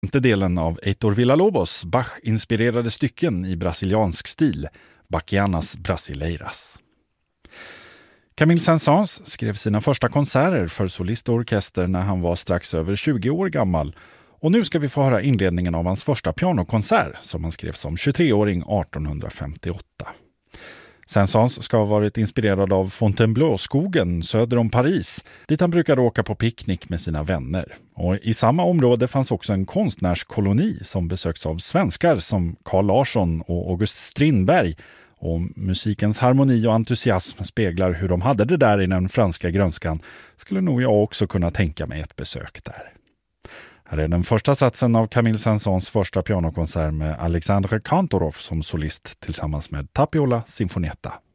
Femte delen av Heitor Villa-Lobos Bach-inspirerade stycken i brasiliansk stil, Bachianas Brasileiras. Camille Saint-Saëns skrev sina första konserter för solist och orkester när han var strax över 20 år gammal. Och nu ska vi få höra inledningen av hans första pianokonsert som han skrev som 23-åring 1858. Saint-Saëns ska ha varit inspirerad av Fontainebleau-skogen söder om Paris, dit han brukade åka på picknick med sina vänner. Och i samma område fanns också en konstnärskoloni som besöks av svenskar som Carl Larsson och August Strindberg. Och musikens harmoni och entusiasm speglar hur de hade det där i den franska grönskan. Skulle nog jag också kunna tänka mig ett besök där. Här är den första satsen av Camille Saint-Saëns första pianokonsert med Alexandre Kantorov som solist tillsammans med Tapiola Sinfonietta.